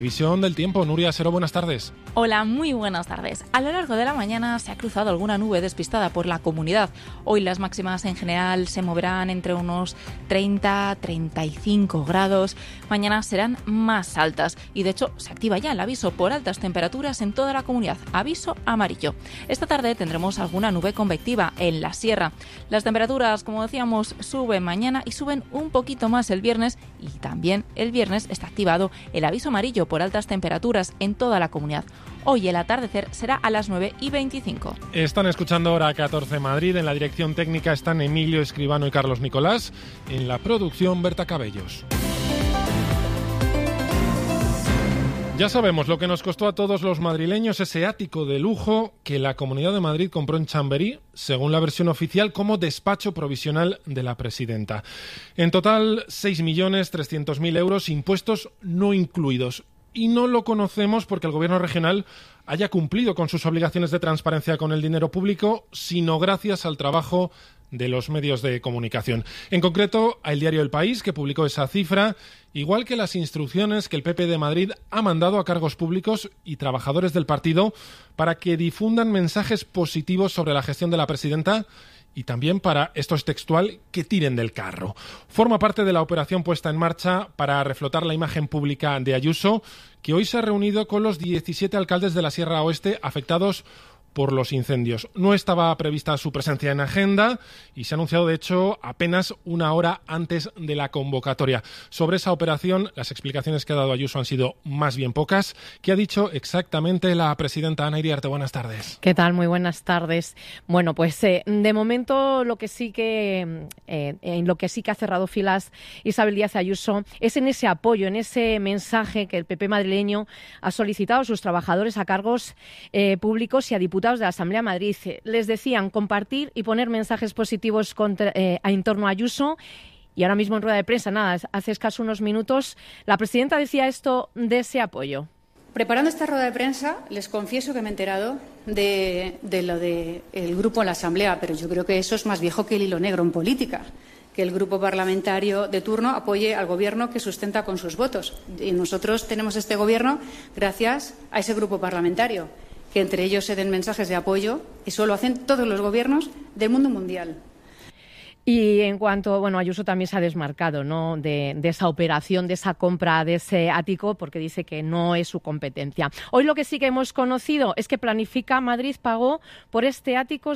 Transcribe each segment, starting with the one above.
Visión del tiempo, Nuria Sero, buenas tardes. Hola, muy buenas tardes. A lo largo de la mañana se ha cruzado alguna nube despistada por la comunidad. Hoy las máximas en general se moverán entre unos 30-35 grados. Mañana serán más altas y de hecho se activa ya el aviso por altas temperaturas en toda la comunidad. Aviso amarillo. Esta tarde tendremos alguna nube convectiva en la sierra. Las temperaturas, como decíamos, suben mañana y suben un poquito más el viernes, y también el viernes está activado el aviso amarillo por altas temperaturas en toda la comunidad. Hoy el atardecer será a las 9:25. Están escuchando Hora 14 Madrid. En la dirección técnica están Emilio Escribano y Carlos Nicolás. En la producción, Berta Cabellos. Ya sabemos lo que nos costó a todos los madrileños ese ático de lujo que la Comunidad de Madrid compró en Chamberí, según la versión oficial, como despacho provisional de la presidenta. En total, 6.300.000 euros, impuestos no incluidos. Y no lo conocemos porque el Gobierno regional haya cumplido con sus obligaciones de transparencia con el dinero público, sino gracias al trabajo de los medios de comunicación. En concreto, a El Diario El País, que publicó esa cifra, igual que las instrucciones que el PP de Madrid ha mandado a cargos públicos y trabajadores del partido para que difundan mensajes positivos sobre la gestión de la presidenta y también para, esto es textual, que tiren del carro. Forma parte de la operación puesta en marcha para reflotar la imagen pública de Ayuso, que hoy se ha reunido con los 17 alcaldes de la Sierra Oeste afectados por los incendios. No estaba prevista su presencia en agenda y se ha anunciado, de hecho, apenas una hora antes de la convocatoria. Sobre esa operación, las explicaciones que ha dado Ayuso han sido más bien pocas. ¿Qué ha dicho exactamente la presidenta? Ana Iriarte, buenas tardes. ¿Qué tal? Muy buenas tardes. Bueno, pues de momento en lo que sí que ha cerrado filas Isabel Díaz Ayuso es en ese apoyo, en ese mensaje que el PP madrileño ha solicitado a sus trabajadores a cargos públicos y a diputados de la Asamblea de Madrid. Les decían compartir y poner mensajes positivos en torno a Ayuso. Y ahora mismo en rueda de prensa, hace escaso unos minutos, la presidenta decía esto de ese apoyo. Preparando esta rueda de prensa, les confieso que me he enterado de lo del grupo en la Asamblea, pero yo creo que eso es más viejo que el hilo negro en política, que el grupo parlamentario de turno apoye al Gobierno que sustenta con sus votos. Y nosotros tenemos este Gobierno gracias a ese grupo parlamentario, que entre ellos se den mensajes de apoyo, y eso lo hacen todos los gobiernos del mundo mundial. Y en cuanto, Ayuso también se ha desmarcado, ¿no?, de esa operación, de esa compra de ese ático, porque dice que no es su competencia. Hoy lo que sí que hemos conocido es que Planifica Madrid pagó por este ático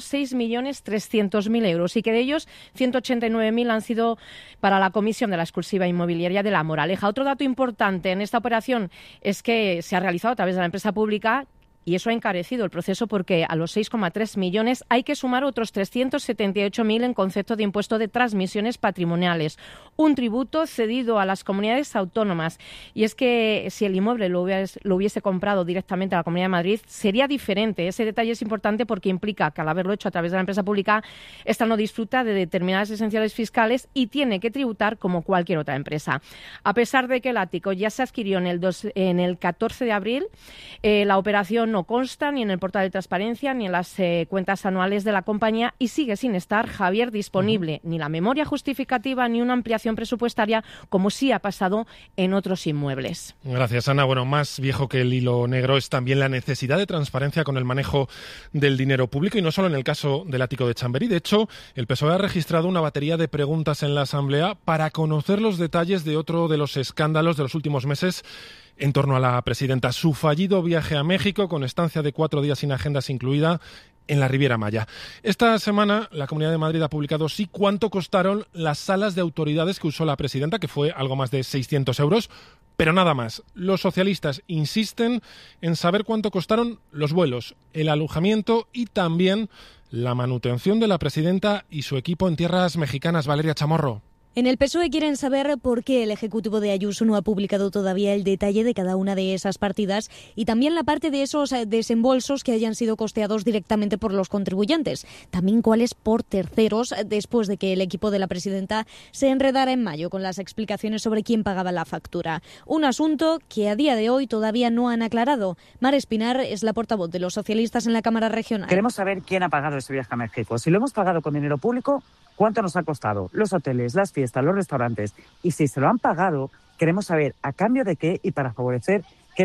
6.300.000 euros y que de ellos 189.000 han sido para la comisión de la exclusiva inmobiliaria de La Moraleja. Otro dato importante en esta operación es que se ha realizado a través de la empresa pública, y eso ha encarecido el proceso porque a los 6,3 millones hay que sumar otros 378.000 en concepto de impuesto de transmisiones patrimoniales, un tributo cedido a las comunidades autónomas. Y es que si el inmueble lo hubiese comprado directamente a la Comunidad de Madrid, sería diferente. Ese detalle es importante porque implica que al haberlo hecho a través de la empresa pública, esta no disfruta de determinadas esenciales fiscales y tiene que tributar como cualquier otra empresa. A pesar de que el ático ya se adquirió en el 14 de abril, la operación no consta ni en el portal de transparencia ni en las cuentas anuales de la compañía y sigue sin estar, Javier, disponible ni la memoria justificativa ni una ampliación presupuestaria, como sí ha pasado en otros inmuebles. Gracias, Ana. Bueno, más viejo que el hilo negro es también la necesidad de transparencia con el manejo del dinero público, y no solo en el caso del ático de Chamberí. De hecho, el PSOE ha registrado una batería de preguntas en la Asamblea para conocer los detalles de otro de los escándalos de los últimos meses en torno a la presidenta, su fallido viaje a México con estancia de 4 días sin agendas incluida en la Riviera Maya. Esta semana la Comunidad de Madrid ha publicado cuánto costaron las salas de autoridades que usó la presidenta, que fue algo más de 600 euros, pero nada más. Los socialistas insisten en saber cuánto costaron los vuelos, el alojamiento y también la manutención de la presidenta y su equipo en tierras mexicanas. Valeria Chamorro. En el PSOE quieren saber por qué el Ejecutivo de Ayuso no ha publicado todavía el detalle de cada una de esas partidas y también la parte de esos desembolsos que hayan sido costeados directamente por los contribuyentes. También cuáles por terceros, después de que el equipo de la presidenta se enredara en mayo con las explicaciones sobre quién pagaba la factura. Un asunto que a día de hoy todavía no han aclarado. Mar Espinar es la portavoz de los socialistas en la Cámara Regional. Queremos saber quién ha pagado ese viaje a México. Si lo hemos pagado con dinero público, ¿cuánto nos ha costado? Los hoteles, las fiestas, los restaurantes. Y si se lo han pagado, queremos saber a cambio de qué y para favorecer